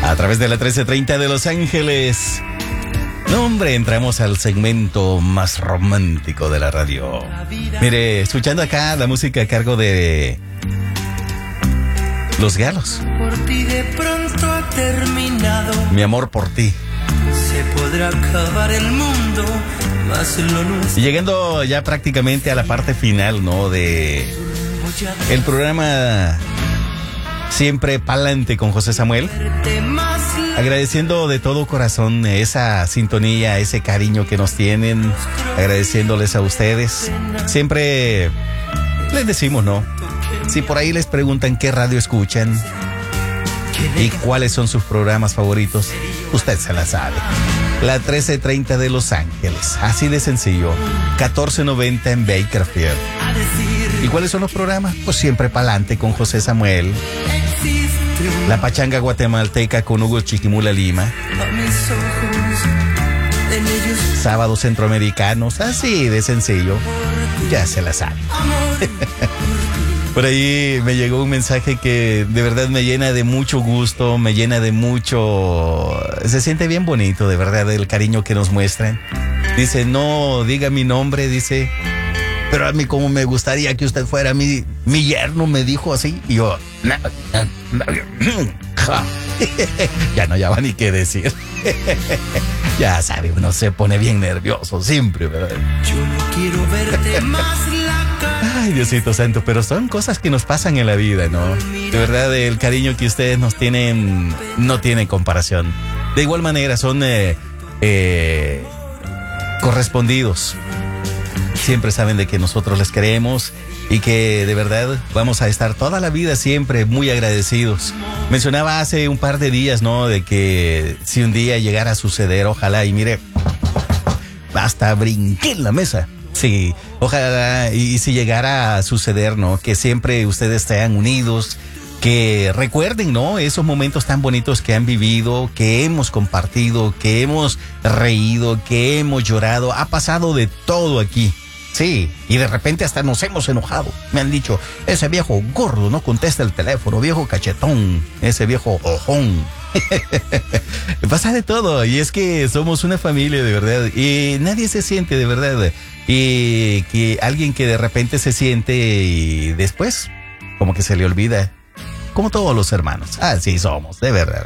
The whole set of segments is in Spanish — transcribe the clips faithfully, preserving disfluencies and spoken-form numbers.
A través de la trece treinta de Los Ángeles. No, hombre, entramos al segmento más romántico de la radio. Mire, escuchando acá la música a cargo de Los Galos. Por ti de pronto ha terminado. Mi amor por ti. Se podrá acabar el mundo, más lo nuestro. Y llegando ya prácticamente a la parte final, ¿no? De el programa Siempre Pa'lante con José Samuel. Agradeciendo de todo corazón esa sintonía, ese cariño que nos tienen, agradeciéndoles a ustedes. Siempre les decimos, ¿no? Si por ahí les preguntan qué radio escuchan y cuáles son sus programas favoritos, usted se la sabe. La trece treinta de Los Ángeles, así de sencillo. catorce noventa en Bakersfield. ¿Y cuáles son los programas? Pues Siempre Pa'lante con José Samuel. La Pachanga Guatemalteca con Hugo Chiquimula Lima. Sábados Centroamericanos, así de sencillo. Ya se la sabe. Por ahí me llegó un mensaje que de verdad me llena de mucho gusto, me llena de mucho... Se siente bien bonito, de verdad, el cariño que nos muestran. Dice, no diga mi nombre, dice, pero a mí como me gustaría que usted fuera mi, mi yerno, me dijo así. Y yo, no, no, no, ya no ya va ni qué decir. Ya sabe, uno se pone bien nervioso siempre, ¿verdad? Yo no quiero verte más la cara. Ay, Diosito santo, pero son cosas que nos pasan en la vida, ¿no? De verdad, el cariño que ustedes nos tienen no tiene comparación. De igual manera, son eh, eh, correspondidos. Siempre saben de que nosotros les queremos y que de verdad vamos a estar toda la vida siempre muy agradecidos. Mencionaba hace un par de días, ¿no? De que si un día llegara a suceder, ojalá, y mire, hasta brinqué en la mesa. Sí, ojalá, y, y si llegara a suceder, ¿no? Que siempre ustedes sean unidos, que recuerden, ¿no? Esos momentos tan bonitos que han vivido, que hemos compartido, que hemos reído, que hemos llorado. Ha pasado de todo aquí. Sí, y de repente hasta nos hemos enojado. Me han dicho, ese viejo gordo no contesta el teléfono, viejo cachetón, ese viejo ojón. Pasa de todo, y es que somos una familia de verdad, y nadie se siente de verdad. Y que alguien que de repente se siente y después como que se le olvida. Como todos los hermanos, así somos, de verdad.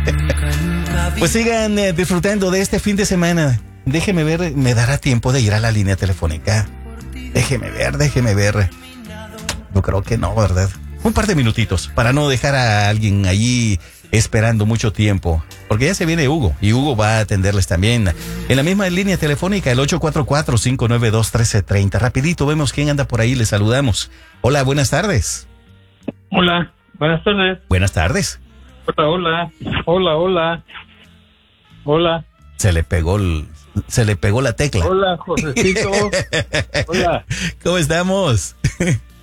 Pues sigan eh, disfrutando de este fin de semana. Déjeme ver, ¿me dará tiempo de ir a la línea telefónica? Déjeme ver, déjeme ver. Yo creo que no, ¿verdad? Un par de minutitos para no dejar a alguien allí esperando mucho tiempo. Porque ya se viene Hugo, y Hugo va a atenderles también. En la misma línea telefónica, el ocho cuatro cuatro, cinco nueve dos, uno tres tres cero. Rapidito, vemos quién anda por ahí, les saludamos. Hola, buenas tardes. Hola, buenas tardes. Buenas tardes. Hola, hola, hola, hola. Hola. Se le pegó el... Se le pegó la tecla. Hola, Josecito. Hola. ¿Cómo estamos?